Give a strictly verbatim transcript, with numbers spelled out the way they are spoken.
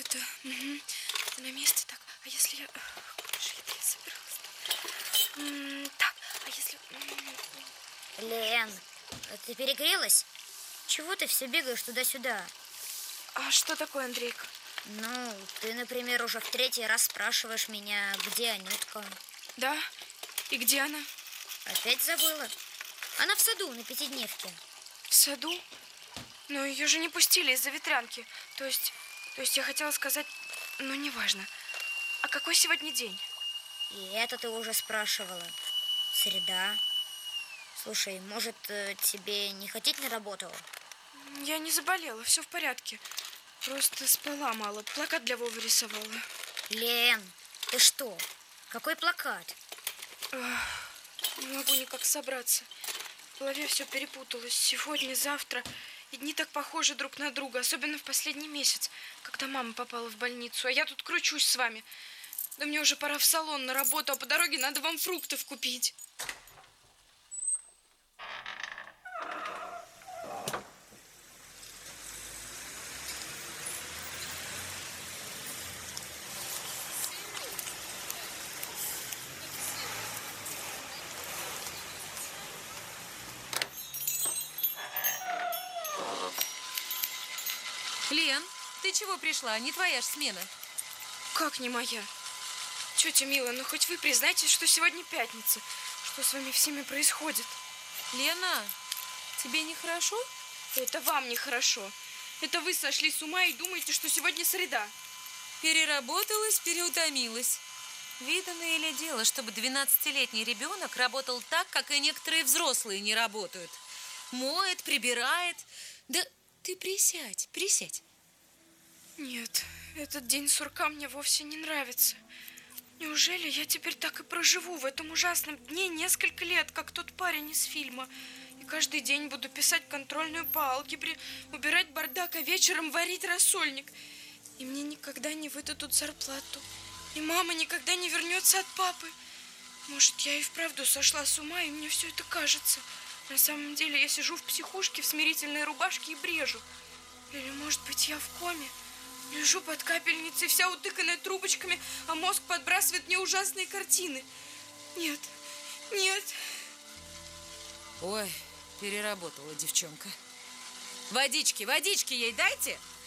это, угу, это на месте. Так, а если я... Куда же это я собиралась-то? Так, а если... Лен, ты перегрелась? Чего ты все бегаешь туда-сюда? А что такое, Андрейка? Ну, ты, например, уже в третий раз спрашиваешь меня, где Анютка. Да? И где она? Опять забыла. Она в саду на пятидневке. В саду? Но ее же не пустили из-за ветрянки. То есть, то есть я хотела сказать, ну, неважно. А какой сегодня день? И это ты уже спрашивала. Среда. Слушай, может, тебе не хотеть на работу? Я не заболела, все в порядке. Просто спала мало, плакат для Вовы рисовала. Лен, ты что? Какой плакат? Эх, не могу никак собраться. В голове все перепуталось. Сегодня, завтра. И дни так похожи друг на друга. Особенно в последний месяц, когда мама попала в больницу. А я тут кручусь с вами. Да мне уже пора в салон на работу, а по дороге надо вам фруктов купить. Лен, ты чего пришла? Не твоя ж смена. Как не моя? Тетя Мила, ну хоть вы признайтесь, что сегодня пятница. Что с вами всеми происходит? Лена, тебе нехорошо? Это вам нехорошо. Это вы сошли с ума и думаете, что сегодня среда. Переработалась, переутомилась. Виданное ли дело, чтобы двенадцатилетний ребенок работал так, как и некоторые взрослые не работают? Моет, прибирает. Да ты присядь, присядь. Нет, этот день сурка мне вовсе не нравится. Неужели я теперь так и проживу в этом ужасном дне несколько лет, как тот парень из фильма? И каждый день буду писать контрольную по алгебре, убирать бардак, а вечером варить рассольник. И мне никогда не выдадут зарплату. И мама никогда не вернется от папы. Может, я и вправду сошла с ума, и мне все это кажется. На самом деле я сижу в психушке в смирительной рубашке и брежу. Или, может быть, я в коме? Лежу под капельницей, вся утыканная трубочками, а мозг подбрасывает мне ужасные картины. Нет, нет. Ой, переработала девчонка. Водички, водички ей дайте.